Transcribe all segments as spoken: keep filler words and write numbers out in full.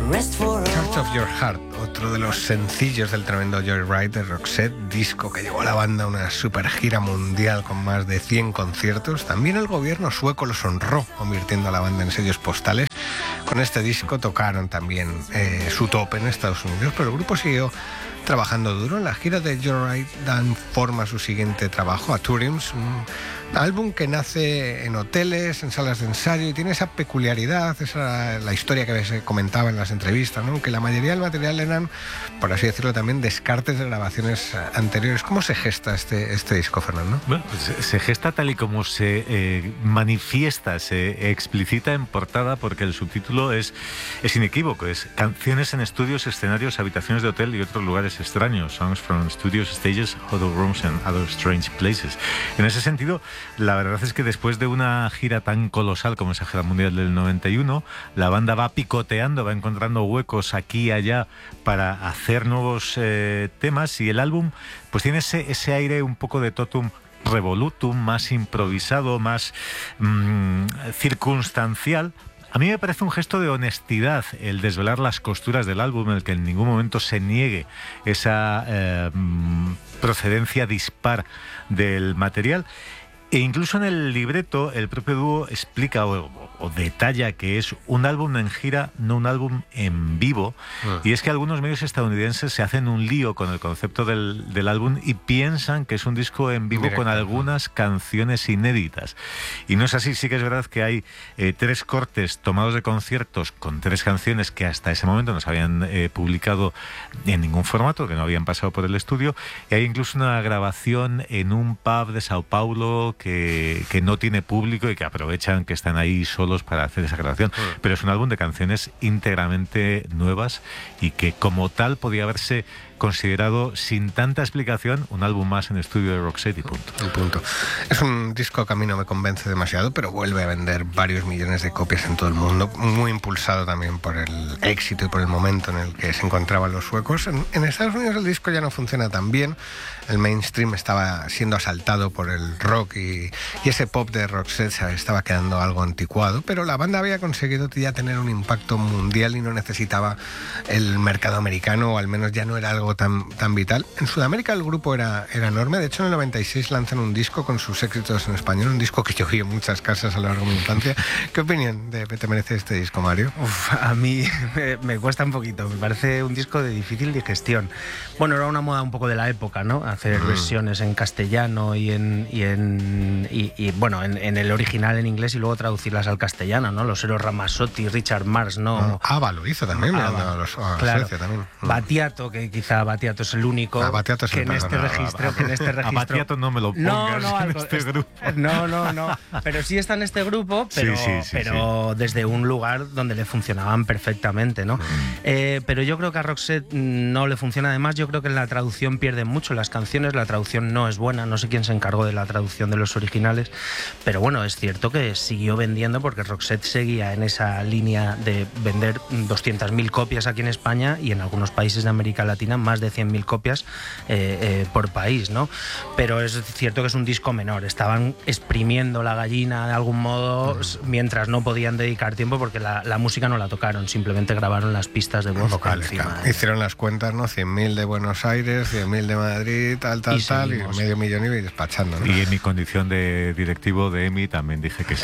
Church of Your Heart, otro de los sencillos del tremendo Joyride de Roxette, disco que llevó a la banda a una super gira mundial con más de cien conciertos. También el gobierno sueco los honró, convirtiendo a la banda en sellos postales. Con este disco tocaron también eh, su tope en Estados Unidos, pero el grupo siguió trabajando duro. En la gira de Joyride dan forma a su siguiente trabajo, A Tourims, un álbum que nace en hoteles, en salas de ensayo, y tiene esa peculiaridad, esa la historia que se comentaba en las entrevistas, ¿no? Que la mayoría del material eran, por así decirlo, también descartes de grabaciones anteriores. ¿Cómo se gesta este, este disco, Fernando? Bueno, pues se gesta tal y como se eh, manifiesta, se explicita en portada, porque el subtítulo es, es inequívoco, es Canciones en estudios, escenarios, habitaciones de hotel y otros lugares extraños, Songs from Studios, Stages, Hotel Rooms and Other Strange Places. En ese sentido, la verdad es que después de una gira tan colosal como esa gira mundial del noventa y uno, la banda va picoteando, va encontrando huecos aquí y allá para hacer nuevos eh, temas, y el álbum pues tiene ese, ese aire un poco de totum revolutum, más improvisado, más mmm, circunstancial. A mí me parece un gesto de honestidad el desvelar las costuras del álbum, en el que en ningún momento se niegue esa eh, procedencia dispar del material. E incluso en el libreto el propio dúo explica o, o detalla que es un álbum en gira, no un álbum en vivo. Ah. Y es que algunos medios estadounidenses se hacen un lío con el concepto del, del álbum y piensan que es un disco en vivo Directo. Con algunas canciones inéditas. Y no es así. Sí que es verdad que hay eh, tres cortes tomados de conciertos con tres canciones que hasta ese momento no se habían eh, publicado en ningún formato, que no habían pasado por el estudio. Y hay incluso una grabación en un pub de Sao Paulo Que, que no tiene público y que aprovechan que están ahí solos para hacer esa grabación. Mm. Pero es un álbum de canciones íntegramente nuevas y que como tal podía haberse considerado, sin tanta explicación, un álbum más en estudio de Roxette y punto. Y punto. Es un disco que a mí no me convence demasiado, pero vuelve a vender varios millones de copias en todo el mundo, muy impulsado también por el éxito y por el momento en el que se encontraban los suecos. En, en Estados Unidos el disco ya no funciona tan bien, el mainstream estaba siendo asaltado por el rock y, y ese pop de Roxette se estaba quedando algo anticuado, pero la banda había conseguido ya tener un impacto mundial y no necesitaba el mercado americano, o al menos ya no era algo Tan, tan vital. En Sudamérica el grupo era, era enorme. De hecho, en el noventa y seis lanzan un disco con sus éxitos en español, un disco que yo vi en muchas casas a lo largo de mi infancia. ¿Qué opinión de, te merece este disco, Mario? Uf, a mí me, me cuesta un poquito. Me parece un disco de difícil digestión. Bueno, era una moda un poco de la época, ¿no? Hacer mm. versiones en castellano y en y en y, y bueno, en, en el original en inglés y luego traducirlas al castellano, ¿no? Los Eros Ramazzotti, Richard Marx, ¿no? no Ava lo hizo también, Ava, mirando a, los, a claro. Suecia también. Mm. Battiato, que quizá Battiato es el único ah, es que, el en este registro, que en este registro... A Battiato no me lo pongas no, no, en algo, este es, grupo. No, no, no. Pero sí está en este grupo, pero, sí, sí, sí, pero sí. desde un lugar donde le funcionaban perfectamente, ¿no? Mm. Eh, pero yo creo que a Roxette no le funciona. Además, yo creo que en la traducción pierden mucho las canciones. La traducción no es buena. No sé quién se encargó de la traducción de los originales. Pero bueno, es cierto que siguió vendiendo, porque Roxette seguía en esa línea de vender doscientas mil copias aquí en España y en algunos países de América Latina más de cien mil copias eh, eh, por país, ¿no? Pero es cierto que es un disco menor. Estaban exprimiendo la gallina de algún modo mm. mientras no podían dedicar tiempo, porque la, la música no la tocaron, simplemente grabaron las pistas de voz vocales. Encima, ¿eh? Hicieron las cuentas, ¿no? cien mil de Buenos Aires, cien mil de Madrid, tal, tal, y tal, seguimos. Y medio millón y despachando, ¿no? Y en mi condición de directivo de E M I también dije que sí.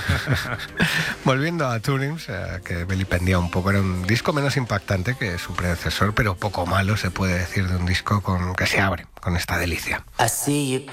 Volviendo a Tourims, eh, que vilipendía un poco, era un disco menos impactante que su predecesor, pero poco malo se puede decir de un disco con que se abre con esta delicia. I see you